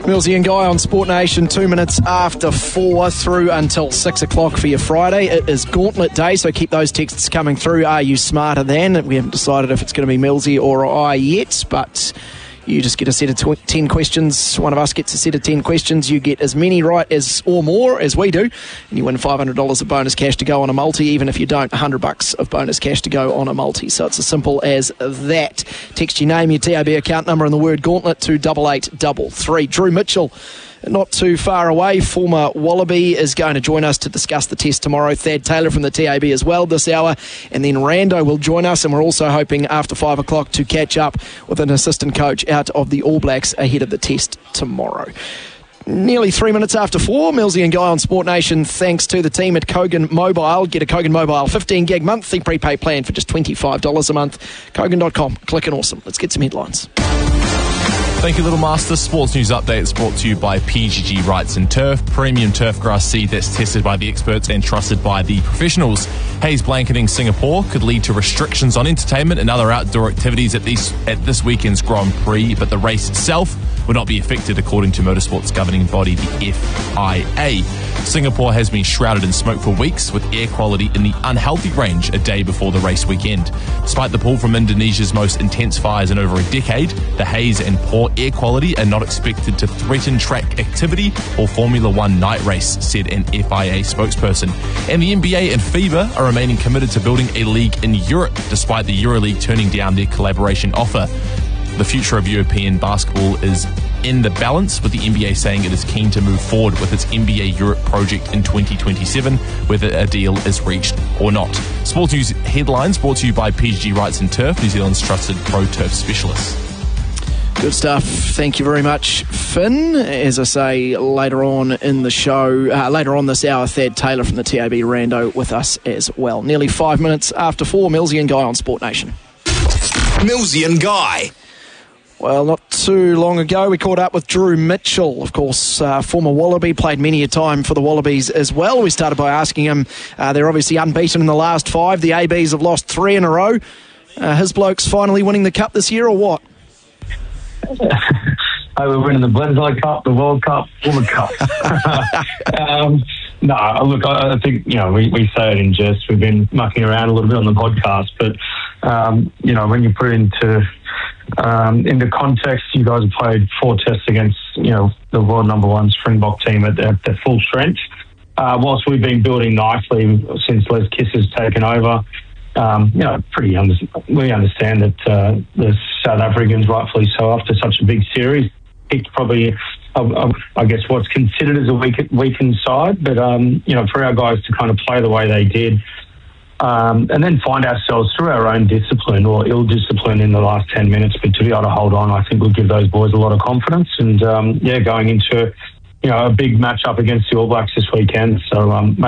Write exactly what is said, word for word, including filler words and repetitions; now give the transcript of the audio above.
Millsy and Guy on Sport Nation, two minutes after four through until six o'clock for your Friday. It is Gauntlet Day, so keep those texts coming through. Are you smarter than? We haven't decided if it's going to be Millsy or I yet, but you just get a set of tw- ten questions. One of us gets a set of ten questions. You get as many right as or more as we do, and you win five hundred dollars of bonus cash to go on a multi. Even if you don't, one hundred bucks of bonus cash to go on a multi. So it's as simple as that. Text your name, your T A B account number, and the word Gauntlet to double eight double three. Drew Mitchell, not too far away, former Wallaby, is going to join us to discuss the test tomorrow. Thad Taylor from the T A B as well this hour. And then Rando will join us, and we're also hoping after five o'clock to catch up with an assistant coach out of the All Blacks ahead of the test tomorrow. Nearly three minutes after four, Millsy and Guy on Sport Nation, thanks to the team at Kogan Mobile. Get a Kogan Mobile fifteen gig monthly prepaid plan for just twenty-five dollars a month. Kogan dot com. Click and awesome. Let's get some headlines. Thank you, Little Master. Sports News Update is brought to you by P G G Rights and Turf, premium turf grass seed that's tested by the experts and trusted by the professionals. Haze blanketing Singapore could lead to restrictions on entertainment and other outdoor activities at, these, at this weekend's Grand Prix, but the race itself will not be affected, according to motorsports governing body, the F I A. Singapore has been shrouded in smoke for weeks, with air quality in the unhealthy range a day before the race weekend. Despite the pull from Indonesia's most intense fires in over a decade, the haze and poor air quality are not expected to threaten track activity or Formula One night race, said an F I A spokesperson. And the N B A and FIFA are remaining committed to building a league in Europe, despite the EuroLeague turning down their collaboration offer. The future of European basketball is in the balance, with the N B A saying it is keen to move forward with its N B A Europe project in twenty twenty-seven, whether a deal is reached or not. Sports News headlines brought to you by P G G Rights and Turf, New Zealand's trusted pro turf specialist. Good stuff. Thank you very much, Finn. As I say, later on in the show, uh, later on this hour, Thad Taylor from the T A B Rando with us as well. Nearly five minutes after four, Millsy and Guy on Sport Nation. Millsy and Guy. Well, not too long ago, we caught up with Drew Mitchell, of course, uh, former Wallaby, played many a time for the Wallabies as well. We started by asking him, uh, they're obviously unbeaten in the last five. The A Bs have lost three in a row. Uh, his blokes finally winning the Cup this year, or what? Oh, we're winning the Bledisloe Cup, the World Cup, all the cups. um, no, look, I, I think, you know, we, we say it in jest. We've been mucking around a little bit on the podcast, but, um, you know, when you put it into... Um, in the context, you guys have played four tests against, you know, the world number one Springbok team at their, their full strength. Uh, whilst we've been building nicely since Les Kiss has taken over, um, you know, pretty under, we understand that uh, the South Africans, rightfully so, after such a big series, picked probably, uh, uh, I guess, what's considered as a weak, weakened side. But, um, you know, for our guys to kind of play the way they did, Um, and then find ourselves through our own discipline or ill discipline in the last ten minutes, but to be able to hold on, I think will give those boys a lot of confidence. And um, yeah, going into, you know, a big match up against the All Blacks this weekend. So um,